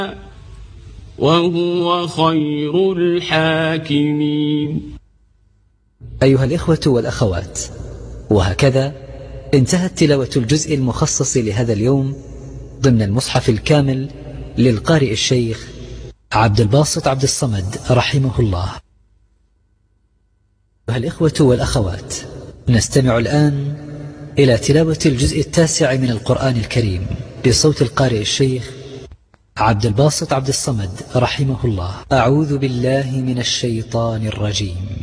وهو خير الحاكمين. أيها الإخوة والأخوات، وهكذا انتهت تلاوة الجزء المخصص لهذا اليوم ضمن المصحف الكامل للقارئ الشيخ عبد الباسط عبد الصمد رحمه الله. أيها الإخوة والأخوات، نستمع الآن إلى تلاوة الجزء التاسع من القرآن الكريم بصوت القارئ الشيخ عبد الباسط عبد الصمد رحمه الله. أعوذ بالله من الشيطان الرجيم.